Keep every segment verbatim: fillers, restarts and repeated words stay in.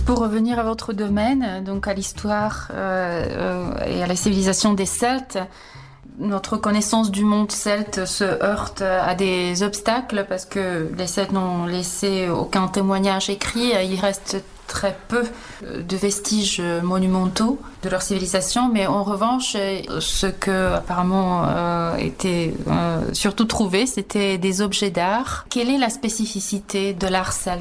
Pour revenir à votre domaine, donc à l'histoire euh, euh, et à la civilisation des Celtes, notre connaissance du monde celte se heurte à des obstacles parce que les Celtes n'ont laissé aucun témoignage écrit. Il reste très peu de vestiges monumentaux de leur civilisation, mais en revanche, ce que apparemment euh, était euh, surtout trouvé, c'était des objets d'art. Quelle est la spécificité de l'art celte ?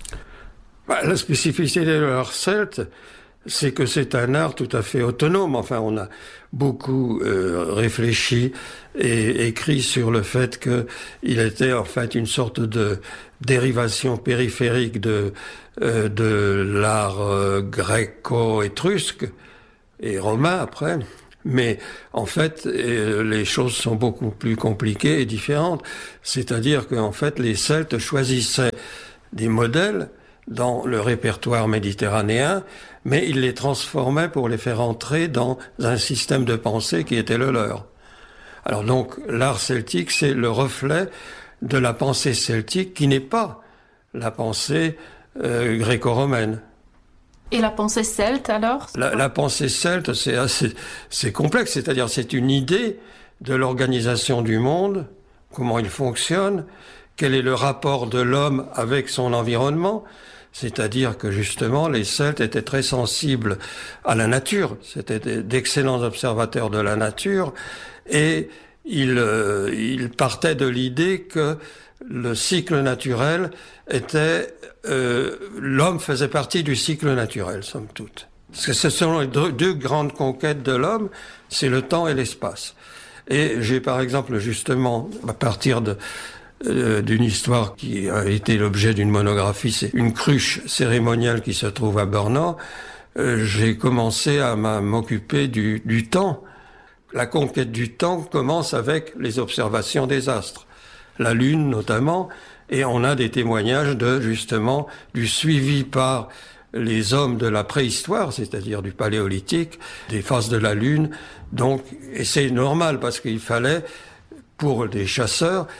Bah, la spécificité de l'art celte, c'est que c'est un art tout à fait autonome. Enfin, on a beaucoup euh, réfléchi et écrit sur le fait que il était en fait une sorte de dérivation périphérique de euh, de l'art euh, gréco-étrusque et romain après. Mais en fait, euh, les choses sont beaucoup plus compliquées et différentes. C'est-à-dire qu'en fait, les Celtes choisissaient des modèles dans le répertoire méditerranéen, mais ils les transformaient pour les faire entrer dans un système de pensée qui était le leur. Alors donc, l'art celtique, c'est le reflet de la pensée celtique qui n'est pas la pensée euh, gréco-romaine. Et la pensée celte, alors ? La, la pensée celte, c'est assez, c'est complexe, c'est-à-dire c'est une idée de l'organisation du monde, comment il fonctionne, quel est le rapport de l'homme avec son environnement. C'est-à-dire que justement, les Celtes étaient très sensibles à la nature. C'était d'excellents observateurs de la nature. Et ils, euh, ils partaient de l'idée que le cycle naturel était... Euh, l'homme faisait partie du cycle naturel, somme toute. Parce que ce sont les deux, deux grandes conquêtes de l'homme, c'est le temps et l'espace. Et j'ai par exemple justement, à partir de... Euh, d'une histoire qui a été l'objet d'une monographie, c'est une cruche cérémoniale qui se trouve à Brno. Euh, j'ai commencé à m'occuper du, du temps. La conquête du temps commence avec les observations des astres, la Lune notamment, et on a des témoignages de justement du suivi par les hommes de la préhistoire, c'est-à-dire du paléolithique, des phases de la Lune. Donc, et c'est normal parce qu'il fallait, pour des chasseurs,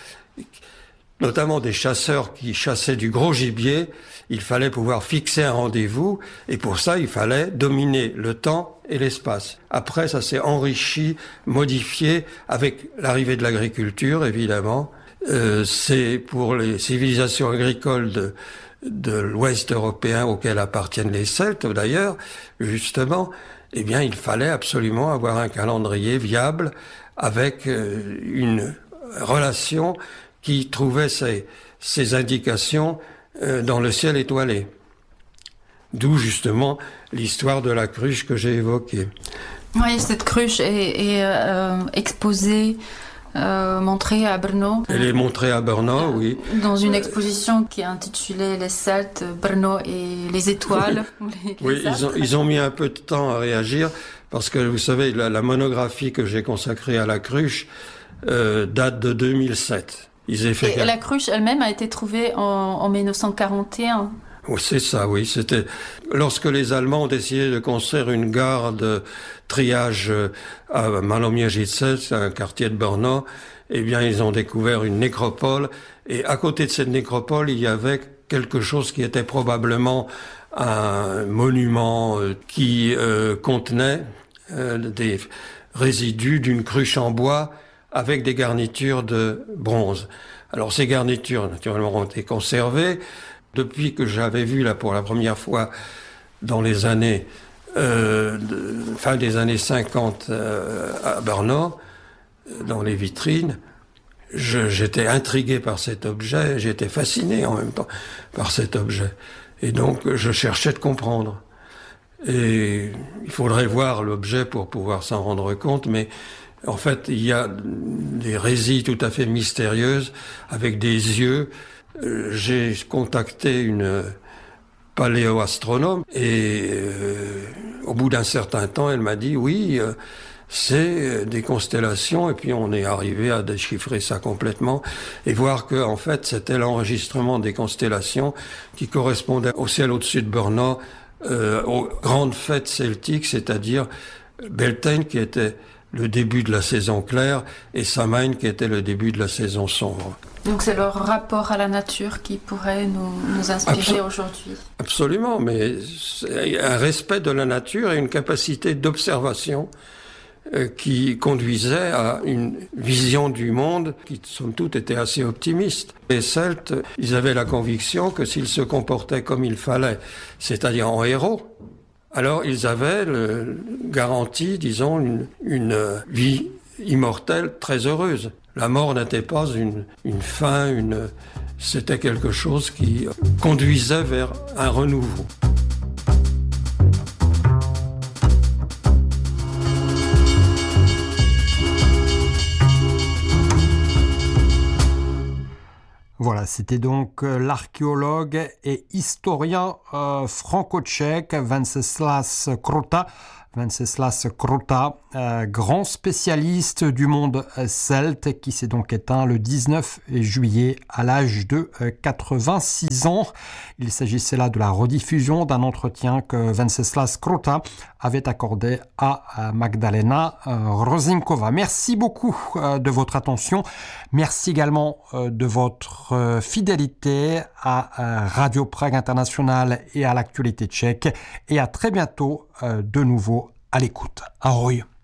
notamment des chasseurs qui chassaient du gros gibier, il fallait pouvoir fixer un rendez-vous, et pour ça, il fallait dominer le temps et l'espace. Après, ça s'est enrichi, modifié, avec l'arrivée de l'agriculture, évidemment. Euh, c'est pour les civilisations agricoles de, de l'Ouest européen, auxquelles appartiennent les Celtes, d'ailleurs, justement, eh bien, il fallait absolument avoir un calendrier viable, avec euh, une relation qui trouvait ces, ces indications euh, dans le ciel étoilé. D'où justement l'histoire de la cruche que j'ai évoquée. Oui, cette cruche est, est euh, exposée, euh, montrée à Brno. Elle est montrée à Brno, oui. Dans une exposition qui est intitulée Les Celtes, Brno et les étoiles. Oui, les, les oui ils, ont, ils ont mis un peu de temps à réagir, parce que vous savez, la, la monographie que j'ai consacrée à la cruche euh, date de deux mille sept. Et la cruche elle-même a été trouvée en, en mille neuf cent quarante et un. Oui, c'est ça, oui. C'était lorsque les Allemands ont décidé de construire une gare de triage à Malomierzyce, c'est un quartier de Brno. Eh bien, ils ont découvert une nécropole. Et à côté de cette nécropole, il y avait quelque chose qui était probablement un monument qui euh, contenait euh, des résidus d'une cruche en bois avec des garnitures de bronze. Alors ces garnitures, naturellement, ont été conservées. Depuis que j'avais vu là pour la première fois dans les années, euh, de, fin des années cinquante euh, à Brno, dans les vitrines, je, j'étais intrigué par cet objet, j'étais fasciné en même temps par cet objet. Et donc je cherchais de comprendre. Et il faudrait voir l'objet pour pouvoir s'en rendre compte, mais en fait, il y a des récits tout à fait mystérieuses avec des yeux. Euh, j'ai contacté une paléoastronome et euh, au bout d'un certain temps, elle m'a dit oui, euh, c'est des constellations, et puis on est arrivé à déchiffrer ça complètement et voir que en fait, c'était l'enregistrement des constellations qui correspondaient au ciel au-dessus de Brno, euh, aux grandes fêtes celtiques, c'est-à-dire Beltane qui était le début de la saison claire et Samhain qui était le début de la saison sombre. Donc c'est leur rapport à la nature qui pourrait nous, nous inspirer Absol- aujourd'hui. Absolument, mais c'est un respect de la nature et une capacité d'observation euh, qui conduisait à une vision du monde qui, somme toute, était assez optimiste. Les Celtes, ils avaient la conviction que s'ils se comportaient comme il fallait, c'est-à-dire en héros, alors ils avaient le, garanti, disons, une, une vie immortelle très heureuse. La mort n'était pas une, une fin, une, c'était quelque chose qui conduisait vers un renouveau. Voilà, c'était donc l'archéologue et historien euh, franco-tchèque Venceslas Krota. Venceslas Krota, euh, grand spécialiste du monde celte, qui s'est donc éteint le dix-neuf juillet à l'âge de euh, quatre-vingt-six ans. Il s'agissait là de la rediffusion d'un entretien que Venceslas Krota avait accordé à, à Magdalena euh, Rosinkova. Merci beaucoup euh, de votre attention. Merci également euh, de votre euh, fidélité à euh, Radio Prague International et à l'actualité tchèque. Et à très bientôt euh, de nouveau à l'écoute. Ahoj.